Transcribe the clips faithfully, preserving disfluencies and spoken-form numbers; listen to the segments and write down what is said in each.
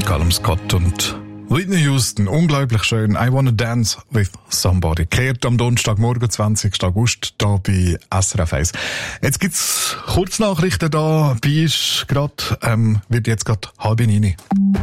Callum Scott und Whitney Houston, unglaublich schön. I Wanna Dance with Somebody. Kehrt am Donnerstagmorgen, zwanzigsten August, hier bei S R F eins. Jetzt gibt's Kurznachrichten da. Bei ist grad, ähm, wird jetzt grad halb neun.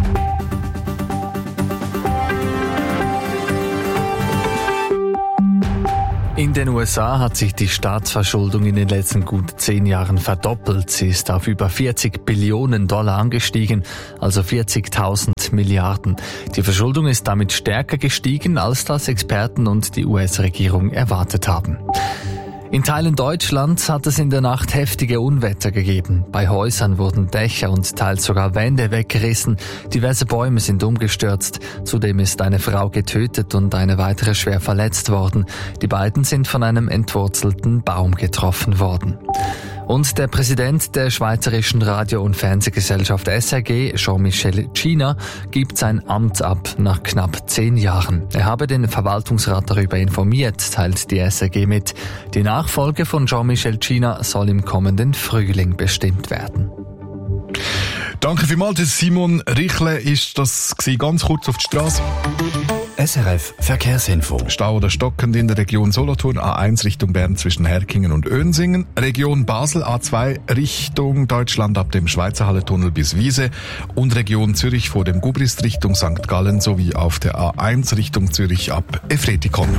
In den U S A hat sich die Staatsverschuldung in den letzten gut zehn Jahren verdoppelt. Sie ist auf über vierzig Billionen Dollar angestiegen, also vierzigtausend Milliarden. Die Verschuldung ist damit stärker gestiegen, als das Experten und die U S-Regierung erwartet haben. In Teilen Deutschlands hat es in der Nacht heftige Unwetter gegeben. Bei Häusern wurden Dächer und teils sogar Wände weggerissen. Diverse Bäume sind umgestürzt. Zudem ist eine Frau getötet und eine weitere schwer verletzt worden. Die beiden sind von einem entwurzelten Baum getroffen worden. Und der Präsident der Schweizerischen Radio- und Fernsehgesellschaft S R G, Jean-Michel Cina, gibt sein Amt ab nach knapp zehn Jahren. Er habe den Verwaltungsrat darüber informiert, teilt die S R G mit. Die Nachfolge von Jean-Michel Cina soll im kommenden Frühling bestimmt werden. Danke vielmals, Simon Richle ist das gewesen. Ganz kurz auf die Straße. S R F Verkehrsinfo. Stau oder stockend in der Region Solothurn, A eins Richtung Bern zwischen Herkingen und Önsingen. Region Basel, A zwei Richtung Deutschland ab dem Schweizer Halletunnel bis Wiese. Und Region Zürich vor dem Gubrist Richtung Sankt Gallen sowie auf der A eins Richtung Zürich ab Efretikon.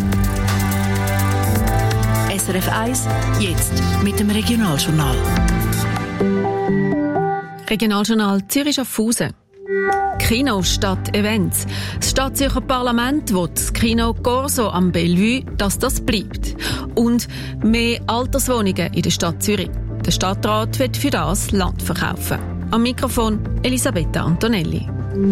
S R F eins, jetzt mit dem Regionaljournal. Regionaljournal Zürich-Schaffhausen. Kino statt Events. Das Stadtzürcher Parlament will das Kino Corso am Bellevue, dass das bleibt. Und mehr Alterswohnungen in der Stadt Zürich. Der Stadtrat wird für das Land verkaufen. Am Mikrofon Elisabetta Antonelli.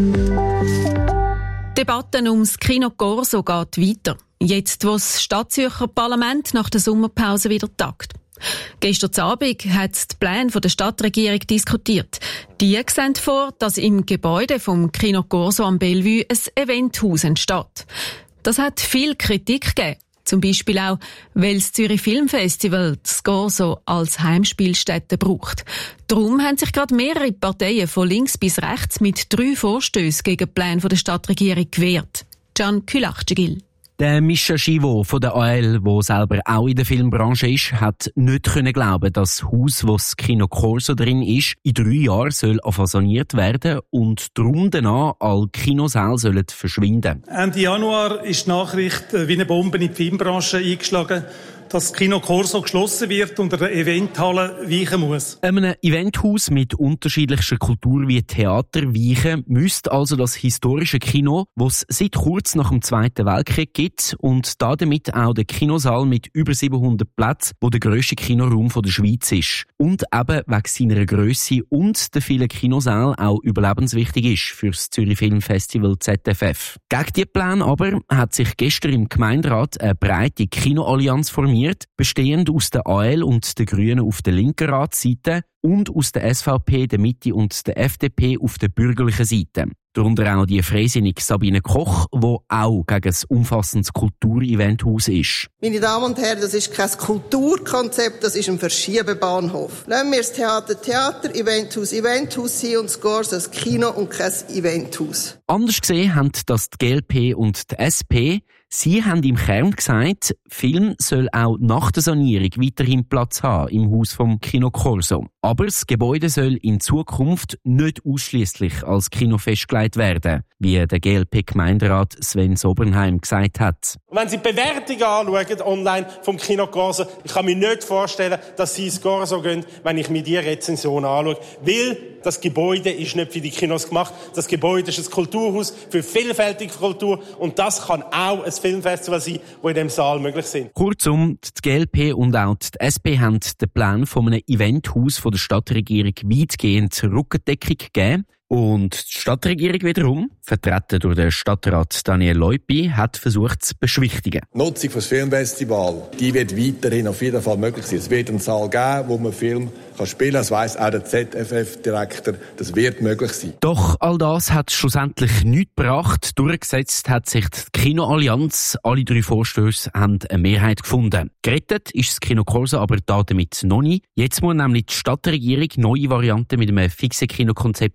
Die Debatte ums Kino Corso geht weiter. Jetzt, wo das Stadtzürcher Parlament nach der Sommerpause wieder tagt. Gestern Abend hat die Pläne der Stadtregierung diskutiert. Die sehen vor, dass im Gebäude vom Kino Corso am Bellevue ein Eventhaus entsteht. Das hat viel Kritik gegeben. Zum Beispiel auch, weil das Zürich Filmfestival das Corso als Heimspielstätte braucht. Darum haben sich gerade mehrere Parteien von links bis rechts mit drei Vorstößen gegen die Pläne der Stadtregierung gewehrt. Can Külachtigil. Der Mischa Schivo von der A L, der selber auch in der Filmbranche ist, hat nicht können glauben, dass das Haus, wo das Kino Corso drin ist, in drei Jahren soll saniert werden und darum danach alle Kinosäle sollen verschwinden. Ende Januar ist die Nachricht wie eine Bombe in die Filmbranche eingeschlagen, dass das Kino Corso geschlossen wird und eine Eventhalle weichen muss. Einem Eventhaus mit unterschiedlichster Kultur wie Theater weichen müsste also das historische Kino, das es seit kurz nach dem Zweiten Weltkrieg gibt und damit auch der Kinosaal mit über siebenhundert Plätzen, wo der grösste Kinoraum der Schweiz ist. Und eben wegen seiner Grösse und der vielen Kinosäle auch überlebenswichtig ist für das Zürich Filmfestival Z F F. Gegen diese Pläne aber hat sich gestern im Gemeinderat eine breite Kinoallianz formiert, bestehend aus der A L und den Grünen auf der linken Ratsseite und aus der S V P, der Mitte und der F D P auf der bürgerlichen Seite. Darunter auch die freisinnige Sabine Koch, die auch gegen ein umfassendes Kultureventhaus ist. Meine Damen und Herren, das ist kein Kulturkonzept, das ist ein Verschiebebahnhof. Lassen wir das Theater Theater, Eventhaus Eventhaus sein und das Corso das Kino und kein Eventhaus. Anders gesehen haben das die G L P und die S P. Sie haben im Kern gesagt, Film soll auch nach der Sanierung weiterhin Platz haben im Haus vom Kino Corso. Aber das Gebäude soll in Zukunft nicht ausschliesslich als Kino festgelegt werden, wie der G L P-Gemeinderat Sven Sobernheim gesagt hat. Wenn Sie die Bewertungen anschauen online vom Kino Corso, ich kann mir nicht vorstellen, dass Sie ins Corso gehen, wenn ich mir die Rezension anschaue. Weil das Gebäude ist nicht für die Kinos gemacht. Das Gebäude ist ein Kulturhaus für vielfältige Kultur und das kann auch ein Filmfestival sein, wo in diesem Saal möglich sind. Kurzum, die G L P und auch die S P haben den Plan von einem Eventhaus von der Stadtregierung weitgehend Rückendeckung gegeben. Und die Stadtregierung wiederum, vertreten durch den Stadtrat Daniel Leupi, hat versucht zu beschwichtigen. Die Nutzung für das Filmfestival, die wird weiterhin auf jeden Fall möglich sein. Es wird einen Saal geben, wo man Film kann spielen kann. Das weiss auch der Z F F-Direktor. Das wird möglich sein. Doch all das hat schlussendlich nichts gebracht. Durchgesetzt hat sich die Kinoallianz. Alle drei Vorstöße haben eine Mehrheit gefunden. Gerettet ist das Kino Corso aber damit noch nicht. Jetzt muss nämlich die Stadtregierung neue Varianten mit einem fixen Kinokonzept austüfteln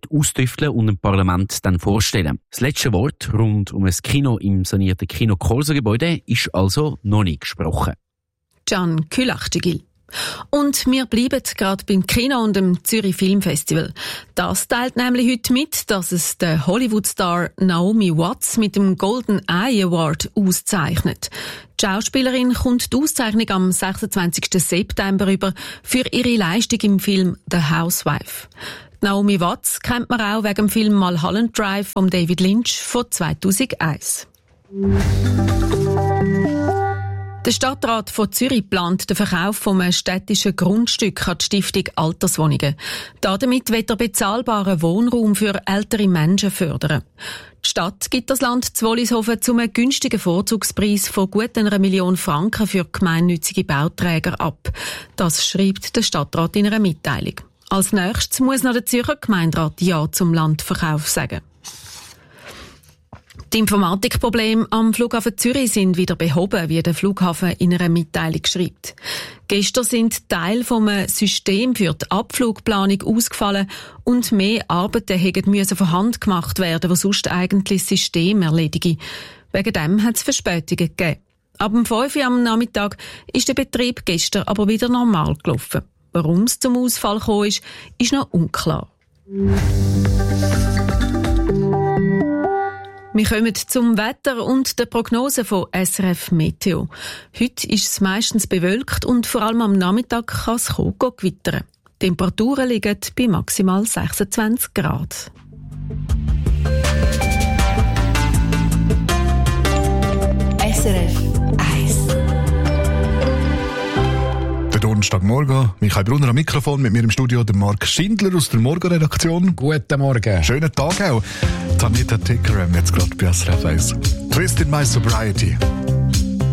tüfteln und dem Parlament dann vorstellen. Das letzte Wort rund um ein Kino im sanierten Kino Corso-Gebäude ist also noch nicht gesprochen. Can Külachtigil. Und wir bleiben gerade beim Kino und dem Zürich Filmfestival. Das teilt nämlich heute mit, dass es der Hollywood-Star Naomi Watts mit dem Golden Eye Award auszeichnet. Die Schauspielerin kommt die Auszeichnung am sechsundzwanzigsten September über für ihre Leistung im Film The Housewife. Naomi Watts kennt man auch wegen dem Film Mulholland Drive von David Lynch von zweitausendeins. Der Stadtrat von Zürich plant den Verkauf von einem städtischen Grundstück an die Stiftung Alterswohnungen. Damit wird er bezahlbaren Wohnraum für ältere Menschen fördern. Die Stadt gibt das Land Zwollishofen zu einem günstigen Vorzugspreis von gut einer Million Franken für gemeinnützige Bauträger ab. Das schreibt der Stadtrat in einer Mitteilung. Als nächstes muss noch der Zürcher Gemeinderat Ja zum Landverkauf sagen. Die Informatikprobleme am Flughafen Zürich sind wieder behoben, wie der Flughafen in einer Mitteilung schreibt. Gestern sind Teile vom System für die Abflugplanung ausgefallen und mehr Arbeiten mussten von Hand gemacht werden, die sonst eigentlich das System erledige. Wegen dem hat es Verspätungen gegeben. Ab dem fünf Uhr am Nachmittag ist der Betrieb gestern aber wieder normal gelaufen. Warum es zum Ausfall gekommen ist, ist noch unklar. Wir kommen zum Wetter und der Prognose von S R F Meteo. Heute ist es meistens bewölkt und vor allem am Nachmittag kann es gewittern. Die Temperaturen liegen bei maximal sechsundzwanzig Grad. S R F eins. Donnerstagmorgen. Michael Brunner am Mikrofon, mit mir im Studio der Marc Schindler aus der Morgenredaktion. Guten Morgen. Schönen Tag auch. Tanita Tickerham jetzt gerade bei S R F eins. Twist in my sobriety.